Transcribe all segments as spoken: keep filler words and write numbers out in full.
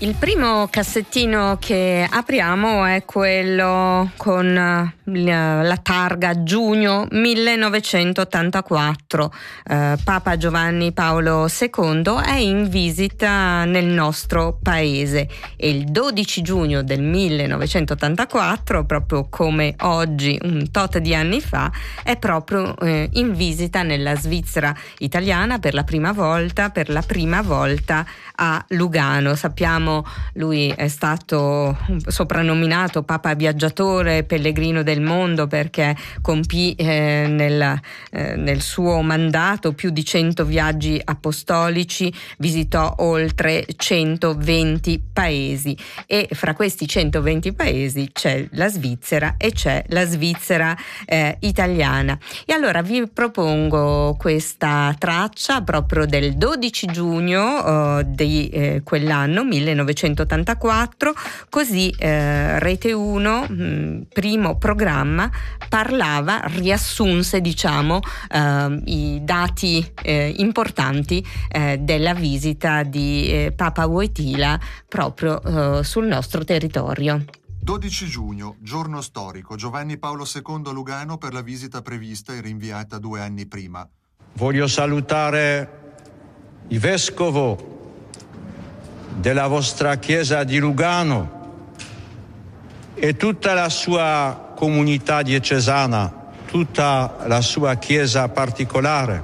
Il primo cassettino che apriamo è quello con la targa giugno millenovecentottantaquattro. Eh, Papa Giovanni Paolo secondo è in visita nel nostro paese e il dodici giugno del millenovecentottantaquattro, proprio come oggi, un tot di anni fa, è proprio eh, in visita nella Svizzera italiana per la prima volta, per la prima volta a Lugano. Sappiamo lui è stato soprannominato Papa Viaggiatore, pellegrino del mondo, perché compì eh, nel, eh, nel suo mandato più di cento viaggi apostolici, visitò oltre centoventi paesi e fra questi centoventi paesi c'è la Svizzera e c'è la Svizzera eh, italiana. E allora vi propongo questa traccia proprio del dodici giugno eh, di eh, quell'anno millenovecentottantaquattro, così eh, Rete uno, mh, primo programma, parlava, riassunse diciamo eh, i dati eh, importanti eh, della visita di eh, Papa Wojtyla proprio eh, sul nostro territorio. dodici giugno, giorno storico, Giovanni Paolo secondo a Lugano per la visita prevista e rinviata due anni prima. Voglio salutare il vescovo della vostra chiesa di Lugano e tutta la sua comunità diocesana, tutta la sua chiesa particolare.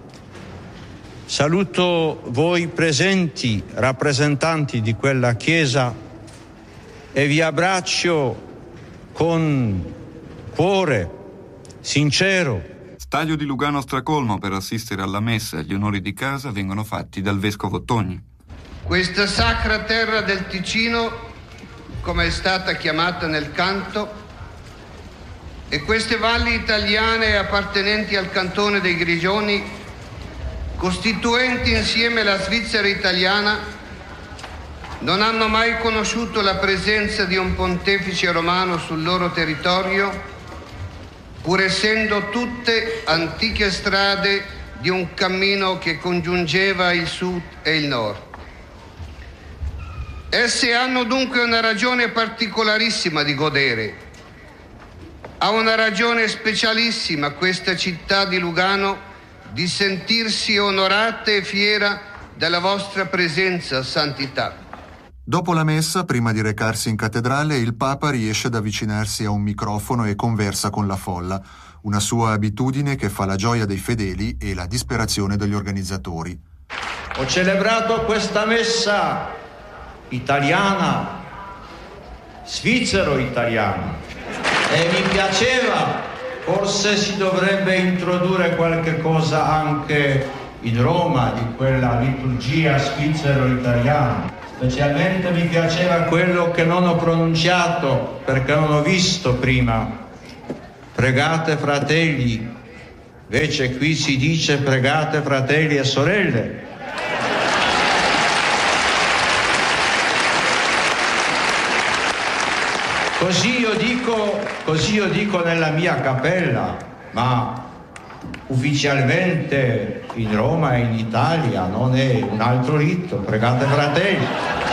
Saluto voi presenti, rappresentanti di quella chiesa, e vi abbraccio con cuore sincero. Stadio di Lugano stracolmo per assistere alla messa e gli onori di casa vengono fatti dal vescovo Togni. Questa sacra terra del Ticino, come è stata chiamata nel canto, e queste valli italiane appartenenti al cantone dei Grigioni, costituenti insieme la Svizzera italiana, non hanno mai conosciuto la presenza di un pontefice romano sul loro territorio, pur essendo tutte antiche strade di un cammino che congiungeva il sud e il nord. Esse hanno dunque una ragione particolarissima di godere. Ha una ragione specialissima questa città di Lugano di sentirsi onorata e fiera della vostra presenza, santità. Dopo la messa, prima di recarsi in cattedrale, il Papa riesce ad avvicinarsi a un microfono e conversa con la folla, una sua abitudine che fa la gioia dei fedeli e la disperazione degli organizzatori. Ho celebrato questa messa italiana, svizzero-italiana, e mi piaceva, forse si dovrebbe introdurre qualche cosa anche in Roma di quella liturgia svizzero-italiana. Specialmente mi piaceva quello che non ho pronunciato perché non ho visto prima. Pregate fratelli, invece qui si dice pregate fratelli e sorelle. Così io dico, così io dico nella mia cappella, ma ufficialmente in Roma e in Italia non è un altro rito, pregate fratelli.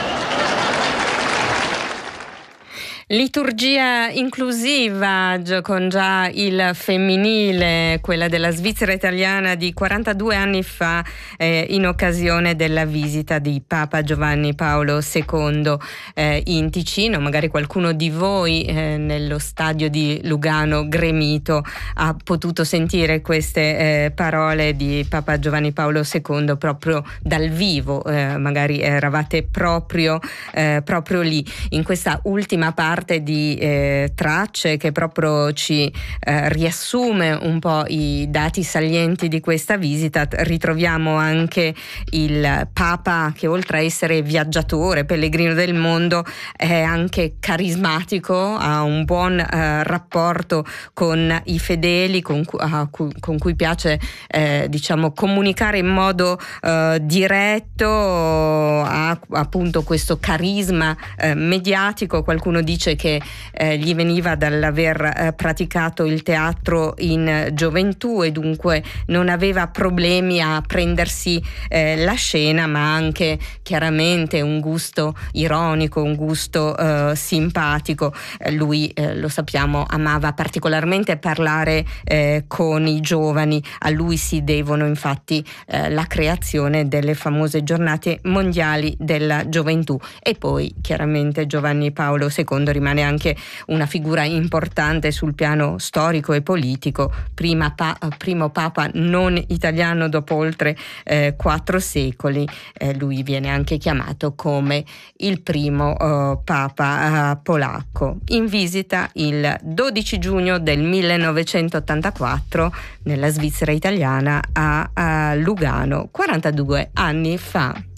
Liturgia inclusiva con già il femminile, quella della Svizzera italiana di quarantadue anni fa eh, in occasione della visita di Papa Giovanni Paolo secondo eh, in Ticino. Magari qualcuno di voi eh, nello stadio di Lugano gremito ha potuto sentire queste eh, parole di Papa Giovanni Paolo secondo proprio dal vivo, eh, magari eravate proprio, eh, proprio lì in questa ultima parte di eh, tracce che proprio ci eh, riassume un po' i dati salienti di questa visita. Ritroviamo anche il Papa che, oltre a essere viaggiatore, pellegrino del mondo, è anche carismatico, ha un buon eh, rapporto con i fedeli, con, cu- cu- con cui piace eh, diciamo comunicare in modo eh, diretto, ha appunto questo carisma eh, mediatico. Qualcuno dice dice che eh, gli veniva dall'aver eh, praticato il teatro in gioventù e dunque non aveva problemi a prendersi eh, la scena, ma anche chiaramente un gusto ironico, un gusto eh, simpatico. Eh, lui, eh, lo sappiamo, amava particolarmente parlare eh, con i giovani. A lui si devono infatti eh, la creazione delle famose giornate mondiali della gioventù. E poi chiaramente Giovanni Paolo secondo rimane anche una figura importante sul piano storico e politico, prima pa- primo papa non italiano dopo oltre eh, quattro secoli. Eh, lui viene anche chiamato come il primo eh, papa eh, polacco. In visita il dodici giugno del millenovecentottantaquattro nella Svizzera italiana a, a Lugano, quarantadue anni fa.